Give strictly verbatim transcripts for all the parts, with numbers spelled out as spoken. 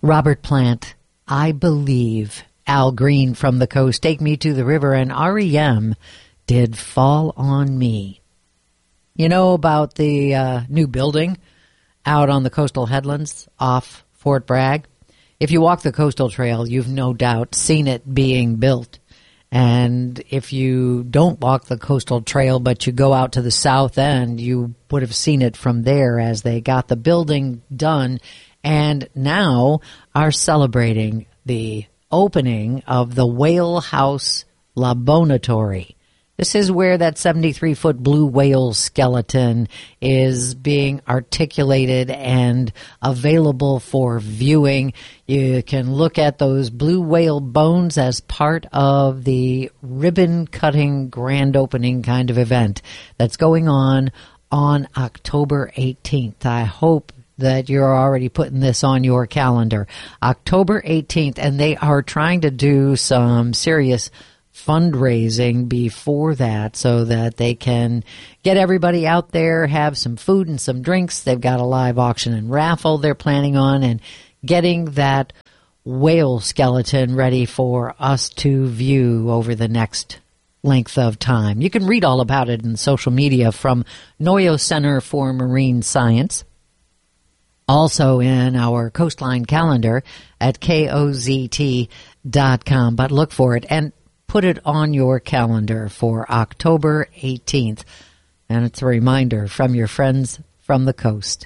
Robert Plant, I Believe. Al Green from the Coast, Take Me to the River, and R E M did Fall on Me. You know about the uh, new building out on the coastal headlands off Fort Bragg? If you walk the coastal trail, you've no doubt seen it being built. And if you don't walk the coastal trail, but you go out to the south end, you would have seen it from there as they got the building done and now are celebrating the opening of the Whale House Laboratory. This is where that seventy-three foot blue whale skeleton is being articulated and available for viewing. You can look at those blue whale bones as part of the ribbon-cutting grand opening kind of event that's going on on October eighteenth. I hope that you're already putting this on your calendar. October eighteenth, and they are trying to do some serious fundraising before that so that they can get everybody out there, have some food and some drinks. They've got a live auction and raffle they're planning on, and getting that whale skeleton ready for us to view over the next length of time. You can read all about it in social media from Noyo Center for Marine Science. Also in our Coastline calendar at K O Z T dot com. But look for it and put it on your calendar for October eighteenth. And it's a reminder from your friends from the coast.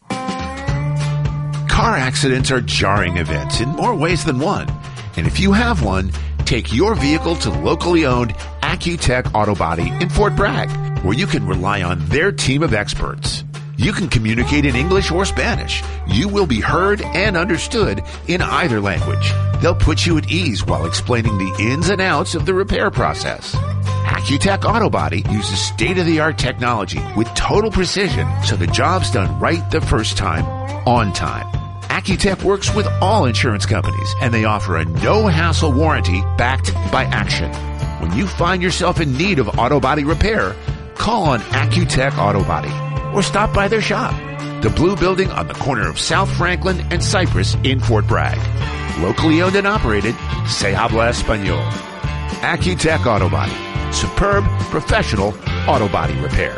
Car accidents are jarring events in more ways than one. And if you have one, take your vehicle to locally owned Accutech Auto Body in Fort Bragg, where you can rely on their team of experts. You can communicate in English or Spanish. You will be heard and understood in either language. They'll put you at ease while explaining the ins and outs of the repair process. Accutech Auto Body uses state-of-the-art technology with total precision, so the job's done right the first time, on time. Accutech works with all insurance companies, and they offer a no-hassle warranty backed by action. When you find yourself in need of auto body repair, call on Accutech Auto Body or stop by their shop, the Blue Building on the corner of South Franklin and Cypress in Fort Bragg. Locally owned and operated, Se Habla Español. Accutech Auto Body. Superb, professional auto body repair.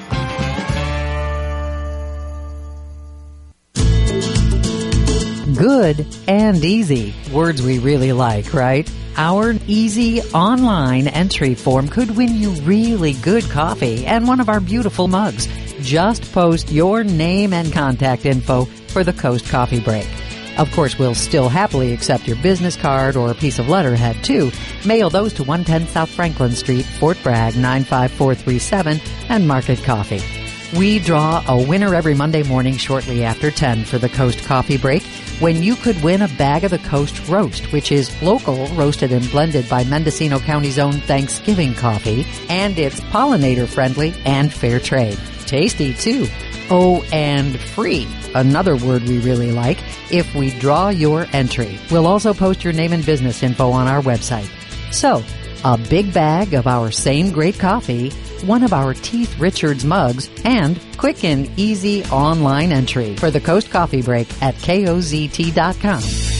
Good and easy. Words we really like, right? Our easy online entry form could win you really good coffee and one of our beautiful mugs. Just post your name and contact info for the Coast Coffee Break. Of course, we'll still happily accept your business card or a piece of letterhead, too. Mail those to one ten South Franklin Street, Fort Bragg, nine five four three seven, and Market Coffee. We draw a winner every Monday morning shortly after ten for the Coast Coffee Break, when you could win a bag of the Coast Roast, which is local, roasted and blended by Mendocino County's own Thanksgiving coffee, and it's pollinator-friendly and fair trade. Tasty, too. Oh, and free, another word we really like, if we draw your entry. We'll also post your name and business info on our website. So, a big bag of our same great coffee, one of our Teeth Richards mugs, and quick and easy online entry for the Coast Coffee Break at K O Z T dot com.